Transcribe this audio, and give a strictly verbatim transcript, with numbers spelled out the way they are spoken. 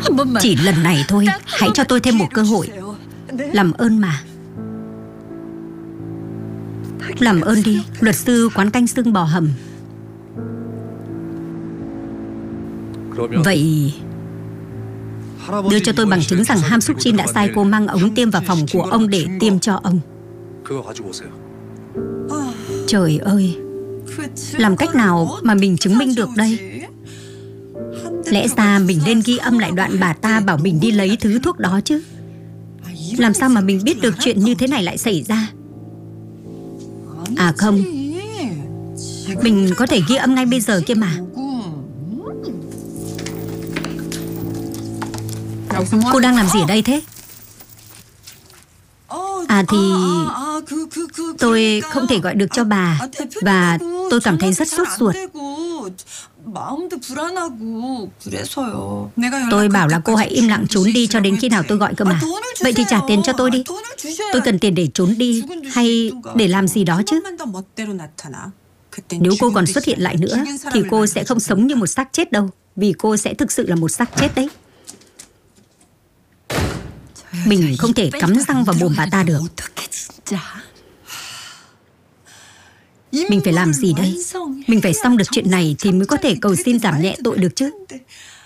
Chỉ lần này thôi, hãy cho tôi thêm một cơ hội. Làm ơn mà. Làm ơn đi, luật sư quán canh xương bò hầm. Vậy đưa cho tôi bằng chứng rằng Ham Suk Jin đã sai cô mang ống tiêm vào phòng của ông để tiêm cho ông. Trời ơi, làm cách nào mà mình chứng minh được đây? Lẽ ra mình nên ghi âm lại đoạn bà ta bảo mình đi lấy thứ thuốc đó chứ. Làm sao mà mình biết được chuyện như thế này lại xảy ra? À không, mình có thể ghi âm ngay bây giờ kia mà. Cô đang làm gì ở đây thế? À thì tôi không thể gọi được cho bà. Và tôi cảm thấy rất sốt ruột. Tôi bảo là cô hãy im lặng trốn đi cho đến khi nào tôi gọi cơ mà. Vậy thì trả tiền cho tôi đi. Tôi cần tiền để trốn đi hay để làm gì đó chứ. Nếu cô còn xuất hiện lại nữa thì cô sẽ không sống như một xác chết đâu. Vì cô sẽ thực sự là một xác chết đấy. Mình không thể cắm răng vào mồm bà ta được. Mình phải làm gì đây? Mình phải xong được chuyện này thì mới có thể cầu xin giảm nhẹ tội được chứ.